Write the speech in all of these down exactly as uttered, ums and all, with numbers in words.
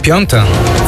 Piąta.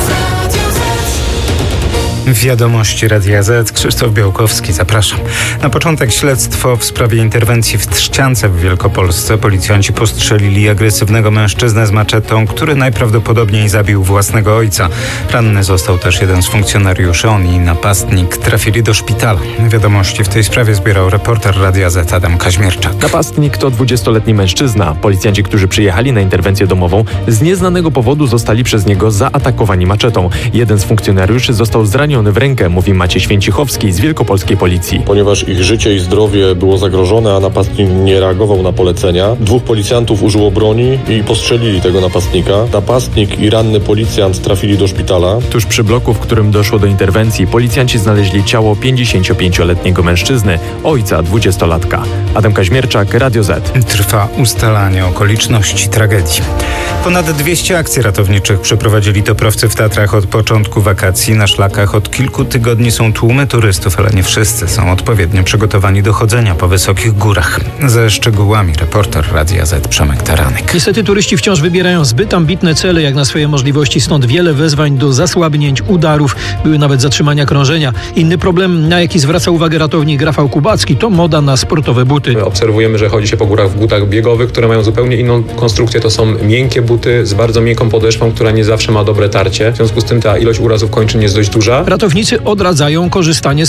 Wiadomości Radia Z. Krzysztof Białkowski, zapraszam. Na początek śledztwo w sprawie interwencji w Trzciance w Wielkopolsce. Policjanci postrzelili agresywnego mężczyznę z maczetą, który najprawdopodobniej zabił własnego ojca. Ranny został też jeden z funkcjonariuszy. On i napastnik trafili do szpitala. Wiadomości w tej sprawie zbierał reporter Radia Z Adam Kaźmierczak. Napastnik to dwudziestoletni mężczyzna. Policjanci, którzy przyjechali na interwencję domową, z nieznanego powodu zostali przez niego zaatakowani maczetą. Jeden z funkcjonariuszy został zraniony w rękę, mówi Maciej Święcichowski z wielkopolskiej policji. Ponieważ ich życie i zdrowie było zagrożone, a napastnik nie reagował na polecenia, dwóch policjantów użyło broni i postrzelili tego napastnika. Napastnik i ranny policjant trafili do szpitala. Tuż przy bloku, w którym doszło do interwencji, policjanci znaleźli ciało pięćdziesięciopięcioletniego mężczyzny, ojca dwudziestolatka. Adam Kaźmierczak, Radio Z. Trwa ustalanie okoliczności tragedii. Ponad dwieście akcji ratowniczych przeprowadzili toprowcy w Tatrach od początku wakacji. Na szlakach od kilku tygodni są tłumy turystów, ale nie wszyscy są odpowiednio przygotowani do chodzenia po wysokich górach. Ze szczegółami reporter Radia Z Przemek Taranek. Niestety turyści wciąż wybierają zbyt ambitne cele jak na swoje możliwości, stąd wiele wezwań do zasłabnięć, udarów, były nawet zatrzymania krążenia. Inny problem, na jaki zwraca uwagę ratownik Rafał Kubacki, to moda na sportowe buty. My obserwujemy, że chodzi się po górach w butach biegowych, które mają zupełnie inną konstrukcję. To są miękkie buty z bardzo miękką podeszwą, która nie zawsze ma dobre tarcie. W związku z tym ta ilość urazów kończyn jest dość duża. Ratownicy odradzają korzystanie z